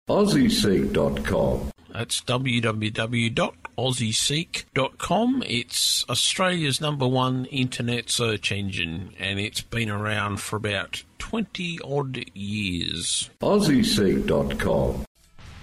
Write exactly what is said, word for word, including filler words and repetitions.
aussie seek dot com. That's w w w dot aussie seek dot com. It's Australia's number one internet search engine, and it's been around for about twenty odd years. aussie seek dot com.